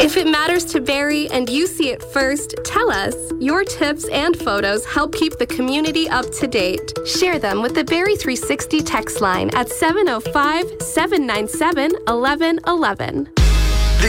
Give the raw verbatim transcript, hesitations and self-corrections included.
If it matters to Barrie and you see it first, tell us. Your tips and photos help keep the community up to date. Share them with the Barrie three sixty text line at seven oh five, seven nine seven, one one one one.